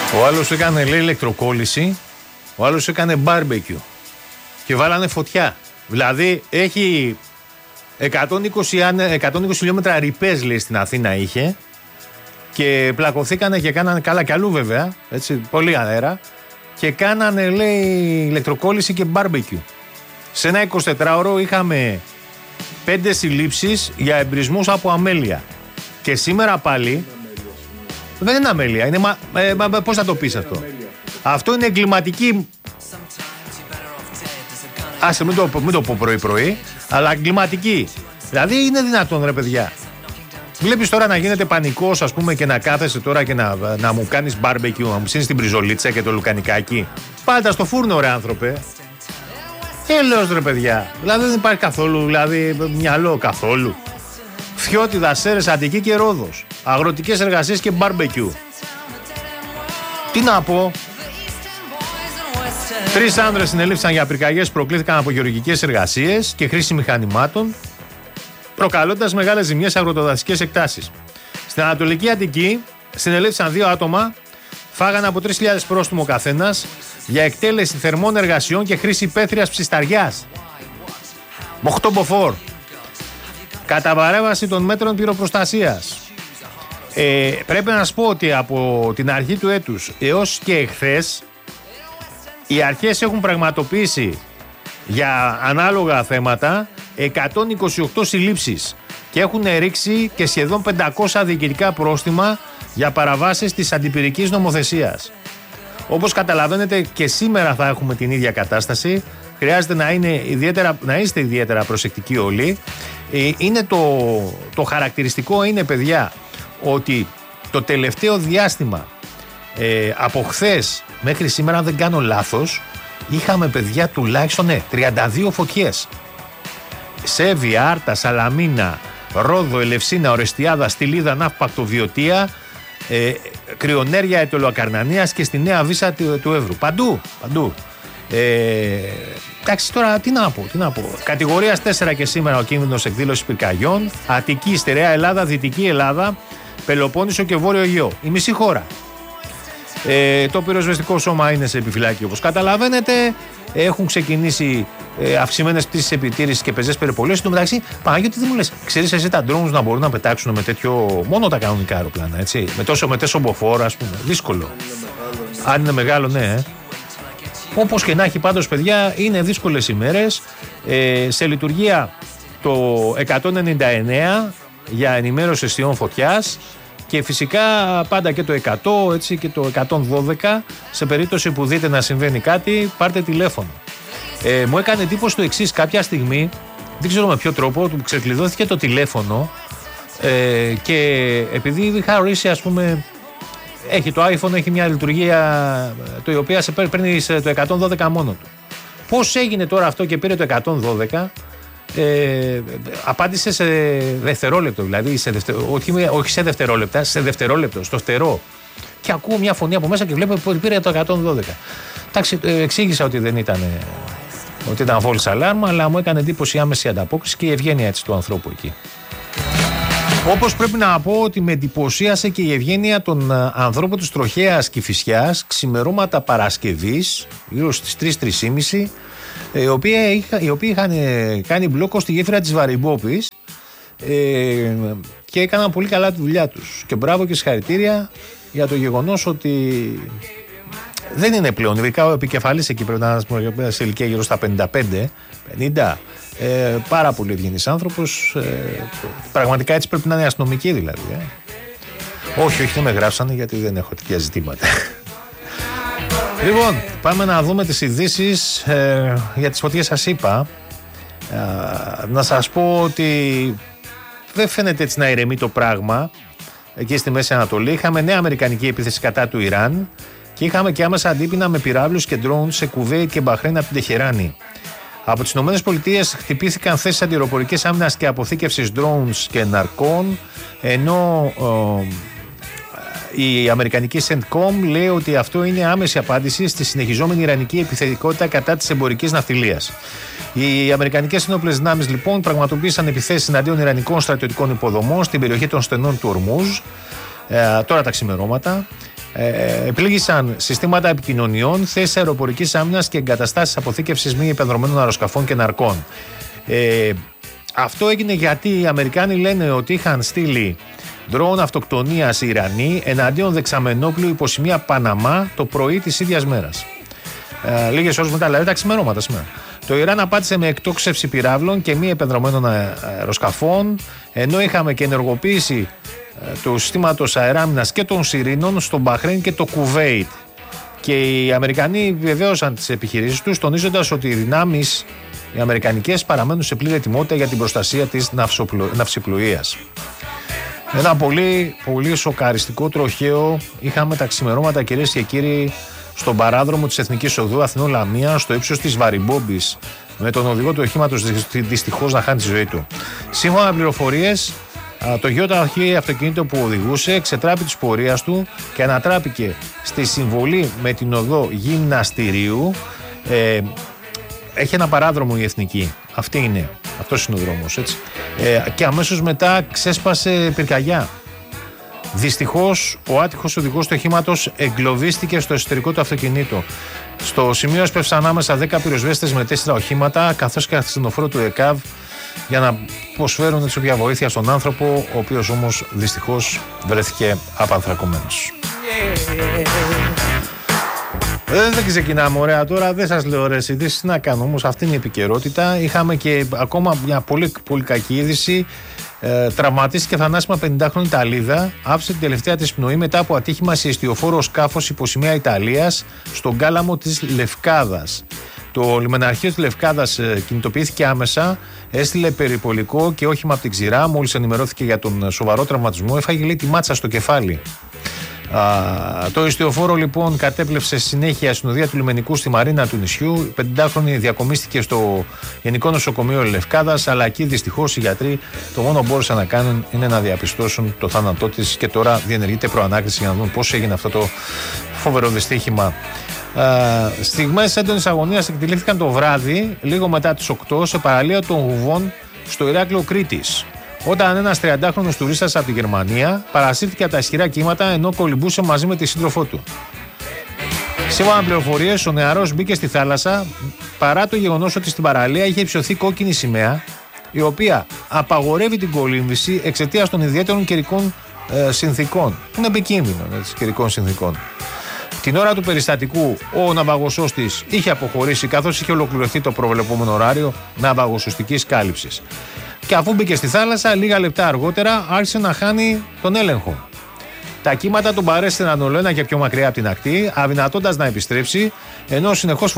Ο άλλος έκανε, λέει, ηλεκτροκόλληση, ο άλλος έκανε barbecue και βάλανε φωτιά. Δηλαδή έχει 120 χιλιόμετρα ρηπές, λέει, στην Αθήνα είχε, και πλακωθήκανε και κάνανε, καλά κι αλλού βέβαια, έτσι, πολύ αέρα, και κάνανε, λέει, ηλεκτροκόλληση και barbecue. Σε ένα 24ωρο είχαμε 5 συλλήψεις για εμπρισμούς από αμέλεια. Και σήμερα πάλι. Δεν είναι αμέλεια, είναι πώς θα το πεις αυτό? Αυτό είναι εγκληματική. Άσε, μην το πω πρωί-πρωί, αλλά εγκληματική. Δηλαδή είναι δυνατόν, ρε παιδιά? Βλέπεις τώρα να γίνεται πανικός, ας πούμε, και να κάθεσαι τώρα και να μου κάνεις barbecue, να μου ψήνεις την μπριζολίτσα και το λουκανικάκι. Πάντα στο φούρνο, ρε άνθρωπε. Έλεος, ρε παιδιά. Δηλαδή δεν υπάρχει καθόλου, δηλαδή, μυαλό καθόλου. Φιώτιδα, Σέρρες, Αττική και Ρόδος. Αγροτικές εργασίες και barbecue. Τι να πω? 3 άνδρες συνελήφθησαν για πυρκαγιές που προκλήθηκαν από γεωργικές εργασίες και χρήση μηχανημάτων, προκαλώντας μεγάλες ζημιές σε αγροτοδασικές εκτάσεις. Στην Ανατολική Αττική συνελήφθησαν 2 άτομα, φάγανε από 3.000 πρόστιμο καθένας για εκτέλεση θερμών εργασιών και χρήση υπαίθριας ψισταριάς. 8 μποφόρ. Κατά παρέμβαση των μέτρων πυροπροστασίας. Πρέπει να σας πω ότι από την αρχή του έτους έως και εχθές οι αρχές έχουν πραγματοποιήσει για ανάλογα θέματα 128 συλλήψεις και έχουν ρίξει και σχεδόν 500 διοικητικά πρόστιμα για παραβάσεις της αντιπυρικής νομοθεσίας. Όπως καταλαβαίνετε, και σήμερα θα έχουμε την ίδια κατάσταση. Χρειάζεται να είστε ιδιαίτερα προσεκτικοί όλοι. Είναι το χαρακτηριστικό είναι, παιδιά, ότι το τελευταίο διάστημα από χθες μέχρι σήμερα, αν δεν κάνω λάθος, είχαμε, παιδιά, τουλάχιστον 32 φωτιές. Σέβια, Άρτα, Σαλαμίνα, Ρόδο, Ελευσίνα, Ορεστιάδα, Στυλίδα, Ναύπακτο, Βιωτία, Κρυονέρια, Αιτωλοακαρνανίας και στη Νέα Βύσα του Εύρου. Παντού. Εντάξει, τώρα τι να πω. Κατηγορίας 4 και σήμερα ο κίνδυνος εκδήλωσης πυρκαγιών. Αττική, Στερεά Ελλάδα, Δυτική Ελλάδα, Πελοπόννησο και Βόρειο Αιγαίο. Η μισή χώρα. Το πυροσβεστικό σώμα είναι σε επιφυλάκη, όπως καταλαβαίνετε. Έχουν ξεκινήσει αυξημένες πτήσεις επιτήρησης και πεζές περιπολίες. Εν τω μεταξύ, Παναγιώτη, τι μου λες, ξέρεις εσύ τα drones να μπορούν να πετάξουν με τέτοιο, μόνο τα κανονικά αεροπλάνα, έτσι, με τόσο μποφόρα, ας πούμε? Δύσκολο. Αν είναι μεγάλο, ναι. Όπως και να έχει, πάντως, παιδιά, είναι δύσκολες ημέρες. Σε λειτουργία το 199 για ενημέρωση αισθιών φωτιάς και φυσικά πάντα και το 100, έτσι, και το 112. Σε περίπτωση που δείτε να συμβαίνει κάτι, πάρτε τηλέφωνο. Μου έκανε εντύπωση το εξής: κάποια στιγμή, δεν ξέρω με ποιο τρόπο, του ξεκλειδώθηκε το τηλέφωνο και επειδή είχα ορίσει, ας πούμε, το iPhone έχει μια λειτουργία το οποία σε παίρνει το 112 μόνο του. Πώς έγινε τώρα αυτό και πήρε το 112? Απάντησε σε δευτερόλεπτο, δηλαδή όχι σε δευτερόλεπτα, σε δευτερόλεπτο, στο φτερό. Και ακούω μια φωνή από μέσα και βλέπω ότι πήρε το 112. Εντάξει, εξήγησα ότι δεν ήταν, ότι ήταν false alarm, αλλά μου έκανε εντύπωση η άμεση ανταπόκριση και η ευγένεια, έτσι, του ανθρώπου εκεί. Όπως πρέπει να πω ότι με εντυπωσίασε και η ευγένεια των ανθρώπων της Τροχέας Κηφισιάς ξημερώματα Παρασκευής, γύρω στις 3-3.30, οι οποίοι είχαν κάνει μπλόκο στη γέφυρα της Βαρυμπόπης και έκαναν πολύ καλά τη δουλειά τους. Και μπράβο και συγχαρητήρια για το γεγονός ότι δεν είναι πλέον, ειδικά ο επικεφαλής εκεί πρέπει να είναι σε ηλικία γύρω στα 55-50, πάρα πολύ ευγενής άνθρωπος, πραγματικά έτσι πρέπει να είναι, αστυνομική δηλαδή. Όχι, δεν με γράψανε γιατί δεν έχω τέτοια ζητήματα. Λοιπόν, πάμε να δούμε τις ειδήσεις για τις φωτιές. Σας είπα, να σας πω ότι δεν φαίνεται έτσι να ηρεμεί το πράγμα εκεί στη Μέση Ανατολή. Είχαμε νέα αμερικανική επίθεση κατά του Ιράν και είχαμε και άμεσα αντίπεινα με πυράβλους και drones σε Κουβέιτ και Μπαχρέιν από την Τεχεράνη. Από τις ΗΠΑ χτυπήθηκαν θέσεις αντιεροπορικής άμυνας και αποθήκευσης drones και ναρκών, ενώ η αμερικανική CENTCOM λέει ότι αυτό είναι άμεση απάντηση στη συνεχιζόμενη ιρανική επιθετικότητα κατά της εμπορικής ναυτιλίας. Οι αμερικανικές ενόπλες δυνάμεις, λοιπόν, πραγματοποίησαν επιθέσεις εναντίον ιρανικών στρατιωτικών υποδομών στην περιοχή των στενών του Ορμούζ, τώρα τα ξημερώματα. Επλήγησαν συστήματα επικοινωνιών, θέσεις αεροπορικής άμυνας και εγκαταστάσεις αποθήκευσης μη επανδρομένων αεροσκαφών και ναρκών. Αυτό έγινε γιατί οι Αμερικάνοι λένε ότι είχαν στείλει ντρόουν αυτοκτονίας οι Ιρανοί εναντίον δεξαμενόπλου υπό σημεία Παναμά το πρωί της ίδιας μέρας. Λίγες ώρες μετά, δηλαδή τα ξημερώματα σήμερα. Το Ιράν απάντησε με εκτόξευση πυράβλων και μη επανδρομένων αεροσκαφών, ενώ είχαμε και ενεργοποίηση του συστήματος αεράμινας και των Σιρήνων στο Μπαχρέιν και το Κουβέιτ. Και οι Αμερικανοί βεβαίωσαν τις επιχειρήσεις τους, τονίζοντας ότι οι δυνάμεις οι αμερικανικές παραμένουν σε πλήρη ετοιμότητα για την προστασία της ναυσιπλοείας. Ένα πολύ, πολύ σοκαριστικό τροχαίο είχαμε τα ξημερώματα, κυρίες και κύριοι, στον παράδρομο της Εθνικής Οδού Αθηνών Λαμία, στο ύψος της Βαριμπόμπης, με τον οδηγό του οχήματος δυστυχώς να χάνει τη ζωή του. Σύμφωνα με πληροφορίες, το γιοταχή αυτοκίνητο που οδηγούσε ξετράπη της πορείας του και ανατράπηκε στη συμβολή με την οδό Γυμναστηρίου. Έχει ένα παράδρομο η Εθνική. Αυτός είναι ο δρόμος, έτσι. Και αμέσως μετά ξέσπασε πυρκαγιά. Δυστυχώς, ο άτυχος οδηγός του οχήματος εγκλωβίστηκε στο εσωτερικό του αυτοκινήτου. Στο σημείο έσπευσαν ανάμεσα 10 πυροσβέστες με 4 οχήματα, καθώς και ασθενοφόρο του ΕΚΑΒ, για να προσφέρουν έτσι όποια βοήθεια στον άνθρωπο, ο οποίος όμως δυστυχώς βρέθηκε απανθρακωμένος. Δεν ξεκινάμε ωραία τώρα, δεν σας λέω ωραίες ειδήσεις, να κάνω όμως, αυτή είναι η επικαιρότητα. Είχαμε και ακόμα μια πολύ, πολύ κακή είδηση. Τραυματίστηκε θανάσιμα 50χρονη Ιταλίδα, άφησε την τελευταία της πνοή μετά από ατύχημα σε ιστιοφόρο σκάφος υπό σημαία Ιταλίας στον κάλαμο της Λευκάδας. Το λιμεναρχείο της Λευκάδας κινητοποιήθηκε άμεσα, έστειλε περιπολικό και όχημα από την ξηρά. Μόλις ενημερώθηκε για τον σοβαρό τραυματισμό, έφαγε λέει τη μάτσα στο κεφάλι. Το ιστιοφόρο λοιπόν κατέπλευσε συνέχεια στην οδεία του λιμενικού στη μαρίνα του νησιού. Η 50χρονη διακομίστηκε στο Γενικό Νοσοκομείο Λευκάδας, αλλά εκεί δυστυχώς οι γιατροί το μόνο που μπόρεσαν να κάνουν είναι να διαπιστώσουν το θάνατό της και τώρα διενεργείται προανάκριση για να δουν πώς έγινε αυτό το φοβερό δυστύχημα. Στιγμές έντονης αγωνίας εκτελήθηκαν το βράδυ, λίγο μετά τις 8, σε παραλία των Γουβών στο Ηράκλειο Κρήτης, όταν ένας 30χρονος τουρίστας από τη Γερμανία παρασύρθηκε από τα ισχυρά κύματα ενώ κολυμπούσε μαζί με τη σύντροφό του. Σύμφωνα με πληροφορίες, ο νεαρός μπήκε στη θάλασσα παρά το γεγονός ότι στην παραλία είχε υψωθεί κόκκινη σημαία, η οποία απαγορεύει την κολύμβηση εξαιτίας των ιδιαίτερων καιρικών συνθήκων. Είναι επικίνδυνο καιρικών συνθήκων. Την ώρα του περιστατικού, ο ναυαγωσός της είχε αποχωρήσει, καθώς είχε ολοκληρωθεί το προβλεπόμενο ωράριο ναυαγοσωστικής κάλυψης. Και αφού μπήκε στη θάλασσα, λίγα λεπτά αργότερα άρχισε να χάνει τον έλεγχο. Τα κύματα τον παρέστηναν όλο ένα και πιο μακριά από την ακτή, αδυνατώντας να επιστρέψει, ενώ συνεχώς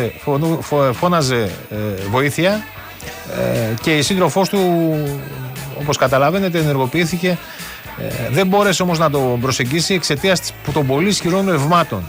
φώναζε βοήθεια και η σύντροφός του, όπως καταλαβαίνετε, ενεργοποιήθηκε. Δεν μπόρεσε όμως να τον προσεγγίσει εξαιτίας των πολύ ισχυρών ρευμάτων.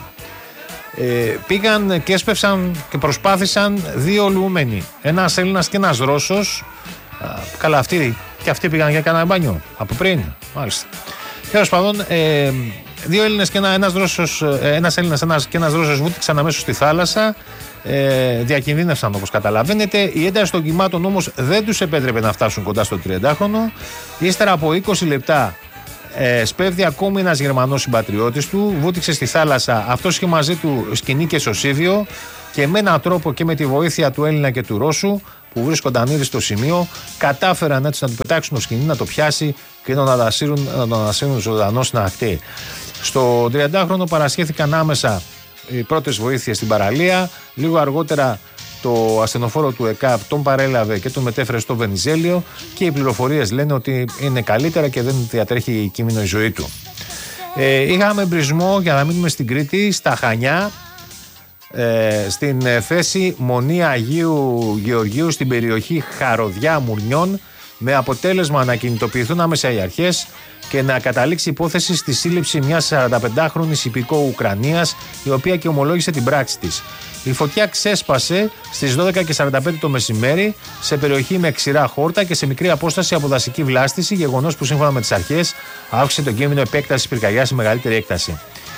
Πήγαν και έσπευσαν και προσπάθησαν 2 λουμένοι, ένας Έλληνας και ένας Ρώσος. Καλά, αυτοί πήγαν για κανένα μπάνιο από πριν, μάλιστα. Τέλος πάντων, 2 Έλληνες και ένας Έλληνας και ένας Ρώσος βούτυξαν αμέσως στη θάλασσα. Διακινδύνευσαν, όπως καταλαβαίνετε. Η ένταση των κυμάτων όμως δεν τους επέτρεπε να φτάσουν κοντά στο 30χρονο. Ύστερα από 20 λεπτά σπέβδει ακόμη ένας Γερμανός συμπατριώτης του, βούτυξε στη θάλασσα. Αυτός είχε μαζί του σκηνή και σωσίβιο και με έναν τρόπο και με τη βοήθεια του Έλληνα και του Ρώσου, που βρίσκονταν ήδη στο σημείο, κατάφεραν έτσι να του πετάξουν το σκηνή, να το πιάσει και να τον ανασύρουν ζωντανό στην ακτή. Στο 30χρονο παρασχέθηκαν άμεσα οι πρώτες βοήθειες στην παραλία. Λίγο αργότερα το ασθενοφόρο του ΕΚΑΒ τον παρέλαβε και τον μετέφερε στο Βενιζέλιο και οι πληροφορίες λένε ότι είναι καλύτερα και δεν διατρέχει κίνδυνο η ζωή του. Είχαμε εμπρισμό, για να μείνουμε στην Κρήτη, στα Χανιά, στην θέση Μονή Αγίου Γεωργίου στην περιοχή Χαροδιά Μουρνιών, με αποτέλεσμα να κινητοποιηθούν άμεσα οι αρχές και να καταλήξει υπόθεση στη σύλληψη μιας 45χρονης υπηκόου Ουκρανίας, η οποία και ομολόγησε την πράξη της. Η φωτιά ξέσπασε στις 12:45 το μεσημέρι σε περιοχή με ξηρά χόρτα και σε μικρή απόσταση από δασική βλάστηση, γεγονός που σύμφωνα με τις αρχές αύξησε τον κίνδυνο επέκτασης πυρκαγιάς σε μεγαλύτερη έκταση.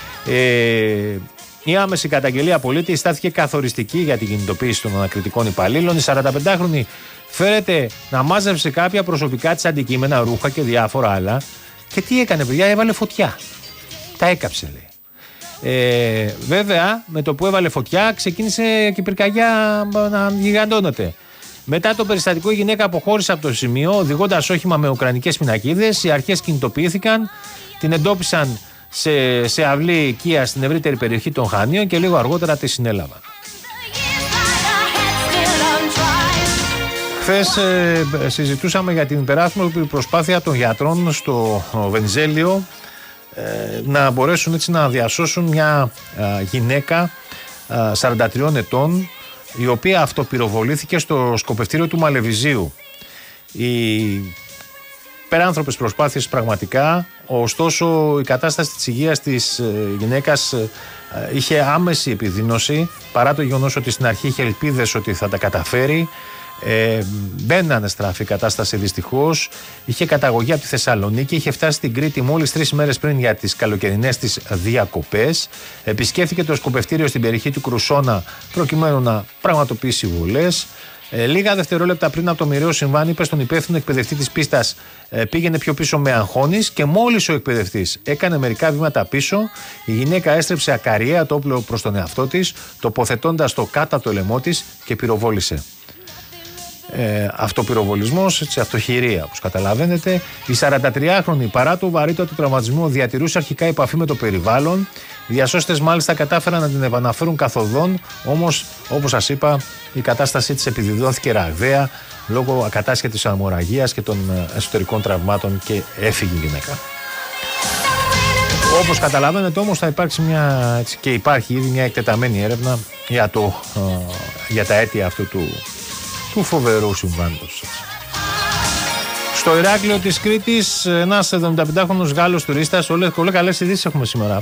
Η άμεση καταγγελία πολίτη στάθηκε καθοριστική για την κινητοποίηση των ανακριτικών υπαλλήλων. Η 45χρονη φέρεται να μάζεψε κάποια προσωπικά της αντικείμενα, ρούχα και διάφορα άλλα. Και τι έκανε, παιδιά, έβαλε φωτιά. Τα έκαψε, λέει. Βέβαια, με το που έβαλε φωτιά, ξεκίνησε και η πυρκαγιά να γιγαντώνεται. Μετά το περιστατικό, η γυναίκα αποχώρησε από το σημείο, οδηγώντας όχημα με ουκρανικές πινακίδες. Οι αρχές κινητοποιήθηκαν, την εντόπισαν σε αυλή οικία στην ευρύτερη περιοχή των Χανίων και λίγο αργότερα τη συνέλαβαν. Χθες συζητούσαμε για την υπεράσπιση προσπάθεια των γιατρών στο Βενιζέλιο να μπορέσουν έτσι να διασώσουν μια γυναίκα 43 ετών, η οποία αυτοπυροβολήθηκε στο σκοπευτήριο του Μαλεβιζίου. Οι υπεράνθρωπες προσπάθειες πραγματικά, ωστόσο η κατάσταση της υγείας της γυναίκας είχε άμεση επιδείνωση, παρά το γεγονός ότι στην αρχή είχε ελπίδες ότι θα τα καταφέρει. Δεν ανεστράφει η κατάσταση δυστυχώς. Είχε καταγωγή από τη Θεσσαλονίκη, είχε φτάσει στην Κρήτη μόλις 3 μέρες πριν για τις καλοκαιρινές της διακοπές. Επισκέφθηκε το σκοπευτήριο στην περιοχή του Κρουσόνα προκειμένου να πραγματοποιήσει βολές. Λίγα δευτερόλεπτα πριν από το μοιραίο συμβάν, είπε στον υπεύθυνο εκπαιδευτή της πίστας πήγαινε πιο πίσω με αγχώνεις, και μόλις ο εκπαιδευτής έκανε μερικά βήματα πίσω, η γυναίκα έστρεψε ακαριέα το όπλο προς τον εαυτό της, τοποθετώντας το κάτω από το λαιμό της και πυροβόλησε. Αυτοπυροβολισμός, έτσι, αυτοχειρία, όπως καταλαβαίνετε. Η 43χρονη, παρά το βαρύτατο του τραυματισμού, διατηρούσε αρχικά επαφή με το περιβάλλον. Οι διασώστες μάλιστα κατάφεραν να την επαναφέρουν καθοδόν, όμως όπως σας είπα, η κατάστασή της επιδεινώθηκε ραγδαία λόγω ακατάσχετης αιμορραγίας και των εσωτερικών τραυμάτων και έφυγε η γυναίκα. Όπως καταλαβαίνετε όμως, θα υπάρξει και υπάρχει ήδη μια εκτεταμένη έρευνα για τα αίτια αυτού του φοβερού συμβάντος. Στο Ηράκλειο της Κρήτης, ένας 75χρονος Γάλλος τουρίστας, όλες καλές ειδήσεις έχουμε σήμερα.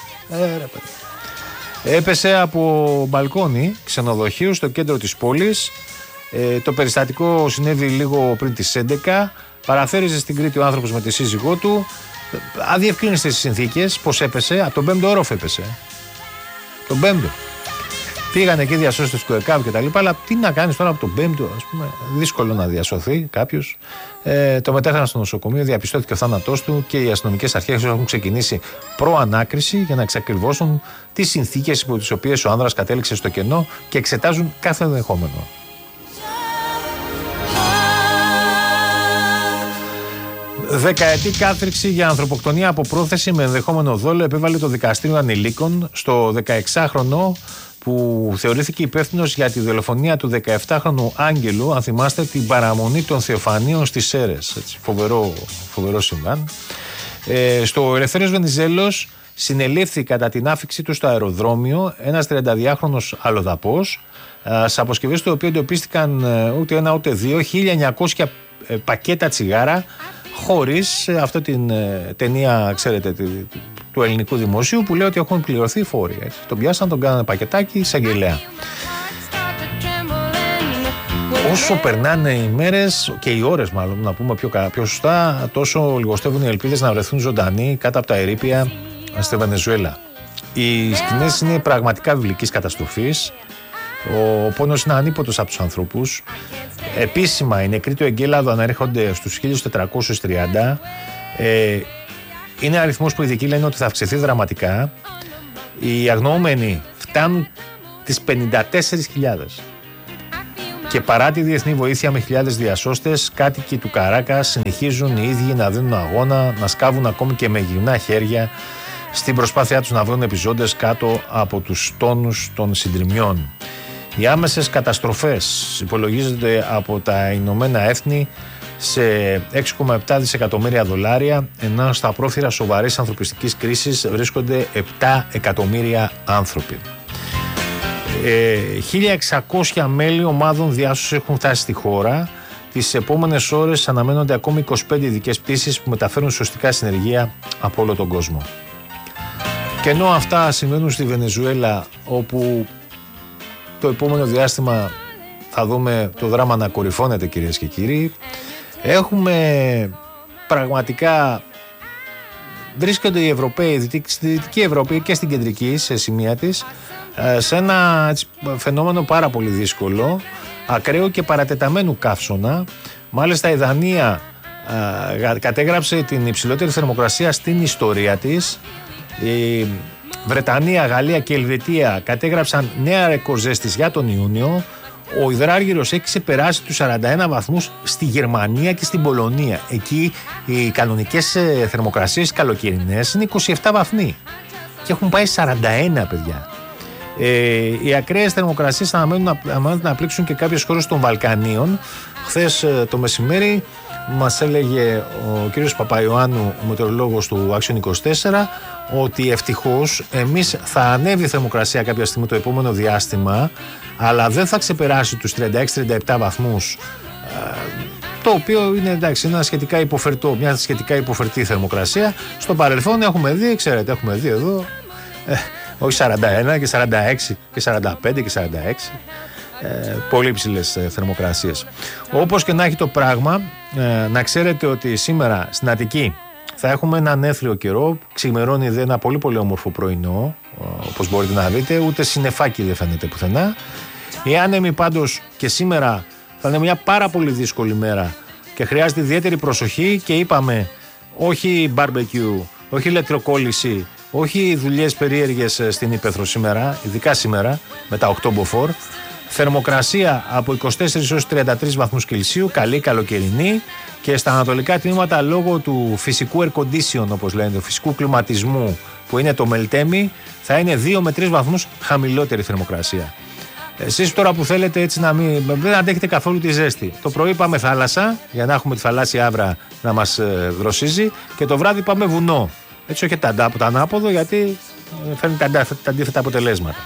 Έπεσε από μπαλκόνι ξενοδοχείου στο κέντρο της πόλης. Το περιστατικό συνέβη λίγο πριν τις 11. Παραθέριζε στην Κρήτη ο άνθρωπος με τη σύζυγό του. Αδιευκρίνιστες οι συνθήκες, πώς έπεσε. Από τον 5ο όροφο έπεσε. Τον 5ο. Πήγανε εκεί διασώστες του ΕΚΑΒ και τα λοιπά, αλλά τι να κάνεις τώρα από τον 5ο, ας πούμε, δύσκολο να διασωθεί κάποιος. Το μετέφεραν στο νοσοκομείο, διαπιστώθηκε ο θάνατός του και οι αστυνομικές αρχές έχουν ξεκινήσει προανάκριση για να εξακριβώσουν τις συνθήκες υπό τις οποίες ο άνδρας κατέληξε στο κενό και εξετάζουν κάθε ενδεχόμενο. Δεκαετή κάθριξη για ανθρωποκτονία από πρόθεση με ενδεχόμενο δόλο επέβαλε το Δικαστήριο Ανηλίκων στο 16χρονο που θεωρήθηκε υπεύθυνος για τη δολοφονία του 17χρονου Άγγελου, αν θυμάστε, την παραμονή των Θεοφανίων στις Σέρρες. Έτσι, φοβερό συμβάν. Στο Ελευθέριος Βενιζέλος συνελήφθη κατά την άφηξή του στο αεροδρόμιο ένας 32χρονος αλλοδαπός, σε αποσκευές του οποίου εντοπίστηκαν ούτε ένα ούτε δύο 1900 πακέτα τσιγάρα, χωρίς αυτή την ταινία, ξέρετε, του ελληνικού δημοσίου που λέει ότι έχουν πληρωθεί φόροι. Έτσι. Τον πιάσαν, τον κάνανε πακετάκι, εισαγγελέα. Όσο περνάνε οι μέρες και οι ώρες, μάλλον να πούμε πιο σωστά, τόσο λιγοστεύουν οι ελπίδες να βρεθούν ζωντανοί κάτω από τα ερείπια στη Βενεζουέλα. Οι σκηνές είναι πραγματικά βιβλικής καταστροφής. Ο πόνος είναι ανίποτος από τους ανθρώπους. Επίσημα οι νεκροί του εγκέλαδου ανέρχονται στους 1430. Είναι αριθμός που οι ειδικοί λένε ότι θα αυξηθεί δραματικά. Οι αγνοούμενοι φτάνουν τις 54.000. Και παρά τη διεθνή βοήθεια με χιλιάδες διασώστες, κάτοικοι του Καράκα συνεχίζουν οι ίδιοι να δίνουν αγώνα, να σκάβουν ακόμη και με γυμνά χέρια στην προσπάθειά τους να βρουν επιζώντες κάτω από τους τόνους των συντριμιών. Οι άμεσες καταστροφές υπολογίζονται από τα Ηνωμένα Έθνη σε 6,7 δισεκατομμύρια δολάρια, ενώ στα πρόθυρα σοβαρής ανθρωπιστικής κρίσης βρίσκονται 7 εκατομμύρια άνθρωποι. 1.600 μέλη ομάδων διάσωσης έχουν φτάσει στη χώρα. Τις επόμενες ώρες αναμένονται ακόμη 25 ειδικές πτήσεις που μεταφέρουν σωστικά συνεργεία από όλο τον κόσμο. Και ενώ αυτά συμβαίνουν στη Βενεζουέλα, όπου το επόμενο διάστημα θα δούμε το δράμα να κορυφώνεται, κυρίες και κύριοι, έχουμε πραγματικά, βρίσκονται οι Ευρωπαίοι, στη Δυτική Ευρώπη και στην Κεντρική, σε σημεία της, σε ένα φαινόμενο πάρα πολύ δύσκολο, ακραίο και παρατεταμένου καύσωνα. Μάλιστα η Δανία κατέγραψε την υψηλότερη θερμοκρασία στην ιστορία της. Βρετανία, Γαλλία και Ελβετία κατέγραψαν νέα ρεκόρ ζέστης για τον Ιούνιο. Ο υδράργυρος έχει ξεπεράσει τους 41 βαθμούς στη Γερμανία και στην Πολωνία. Εκεί οι κανονικές θερμοκρασίες καλοκαιρινές είναι 27 βαθμοί και έχουν πάει 41, παιδιά. Οι ακραίες θερμοκρασίες αναμένουν να πλήξουν και κάποιες χώρες των Βαλκανίων. Χθες το μεσημέρι μας έλεγε ο κύριος Παπαϊωάννου, ο μετεωρολόγος του Action 24, ότι ευτυχώς εμείς θα ανέβει η θερμοκρασία κάποια στιγμή το επόμενο διάστημα, αλλά δεν θα ξεπεράσει τους 36-37 βαθμούς, το οποίο είναι εντάξει, ένα σχετικά υποφερτό, μια σχετικά υποφερτή θερμοκρασία. Στο παρελθόν έχουμε δει, ξέρετε, έχουμε δει εδώ όχι 41 και 46 και 45 και 46, πολύ υψηλές θερμοκρασίες. Όπως και να έχει το πράγμα, να ξέρετε ότι σήμερα στην Αττική θα έχουμε έναν έθριο καιρό. Ξημερώνει ένα πολύ πολύ όμορφο πρωινό, όπως μπορείτε να δείτε, ούτε συννεφάκι δεν φαίνεται πουθενά. Οι άνεμοι πάντως και σήμερα θα είναι μια πάρα πολύ δύσκολη μέρα και χρειάζεται ιδιαίτερη προσοχή, και είπαμε όχι barbecue, όχι ηλεκτροκόλληση, όχι δουλειές περίεργες στην Ύπαιθρο σήμερα, ειδικά σήμερα με τα 8 μποφόρ. Θερμοκρασία από 24 έως 33 βαθμούς Κελσίου, καλή καλοκαιρινή, και στα ανατολικά τμήματα λόγω του φυσικού air condition, όπως λένε, του φυσικού κλιματισμού που είναι το Μελτέμι, θα είναι 2 με 3 βαθμούς χαμηλότερη θερμοκρασία. Εσείς τώρα που θέλετε έτσι δεν αντέχετε καθόλου τη ζέστη, το πρωί πάμε θάλασσα για να έχουμε τη θαλάσσια άβρα να μας δροσίζει, και το βράδυ πάμε βουνό. Έτσι, όχι τα ανάποδο, γιατί φέρνει τα αντίθετα αποτελέσματα.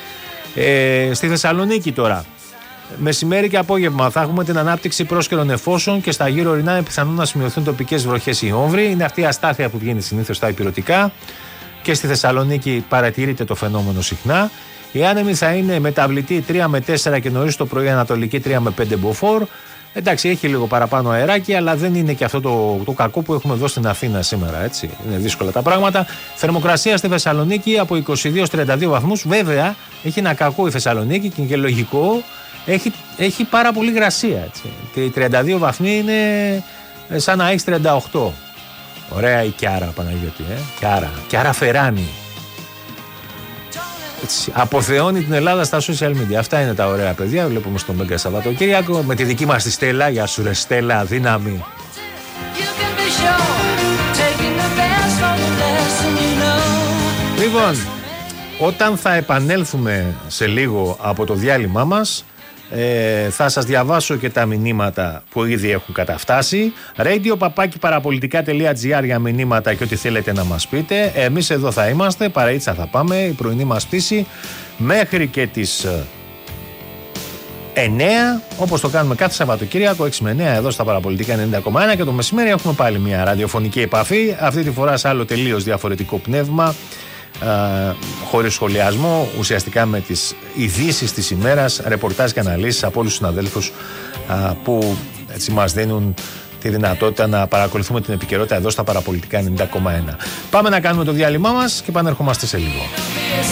Στη Θεσσαλονίκη τώρα, μεσημέρι και απόγευμα θα έχουμε την ανάπτυξη πρόσκαιρων νεφώσεων και στα γύρω ορεινά είναι πιθανόν να σημειωθούν τοπικές βροχές ή όμβροι. Είναι αυτή η αστάθεια που βγαίνει συνήθως στα ηπειρωτικά, και στη Θεσσαλονίκη παρατηρείται το φαινόμενο συχνά. Οι άνεμοι θα είναι μεταβλητοί 3 με 4 και νωρίς το πρωί ανατολική 3 με 5 μποφόρ. Εντάξει, έχει λίγο παραπάνω αεράκι, αλλά δεν είναι και αυτό το κακό που έχουμε εδώ στην Αθήνα σήμερα. Έτσι. Είναι δύσκολα τα πράγματα. Θερμοκρασία στη Θεσσαλονίκη από 22-32 βαθμούς. Βέβαια, έχει ένα κακό η Θεσσαλονίκη και είναι και λογικό. Έχει πάρα πολύ υγρασία. Έτσι. Και οι 32 βαθμοί είναι σαν να έχει 38. Ωραία η Κιάρα, Παναγιώτη. Κιάρα Φεράνη. Έτσι, αποθεώνει την Ελλάδα στα social media. Αυτά είναι τα ωραία παιδιά. Βλέπουμε στο Μέγκα Σαββατοκύριακο με τη δική μας τη Στέλλα. Γεια σου ρε Στέλλα, δύναμη. Λοιπόν, όταν θα επανέλθουμε σε λίγο από το διάλειμμά μας, θα σας διαβάσω και τα μηνύματα που ήδη έχουν καταφτάσει. radio@parapolitica.gr για μηνύματα και ό,τι θέλετε να μας πείτε. Εμείς εδώ θα είμαστε, παραίτσα θα πάμε, η πρωινή μας πτήση μέχρι και τις 9, όπως το κάνουμε κάθε Σαββατοκύριακο 6 με 9 εδώ στα Παραπολιτικά 90,1, και το μεσημέρι έχουμε πάλι μια ραδιοφωνική επαφή, αυτή τη φορά σε άλλο τελείως διαφορετικό πνεύμα, χωρίς σχολιασμό, ουσιαστικά με τις ειδήσεις της ημέρας, ρεπορτάζ και αναλύσεις από όλους τους συναδέλφους που έτσι μας δίνουν τη δυνατότητα να παρακολουθούμε την επικαιρότητα εδώ στα Παραπολιτικά 90,1. Πάμε να κάνουμε το διάλειμμά μας και επανερχόμαστε σε λίγο.